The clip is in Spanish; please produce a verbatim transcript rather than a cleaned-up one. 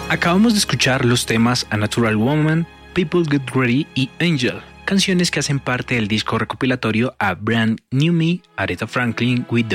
Acabamos de escuchar los temas A Natural Woman, People Get Ready y Angel, canciones que hacen parte del disco recopilatorio A Brand New Me, Aretha Franklin with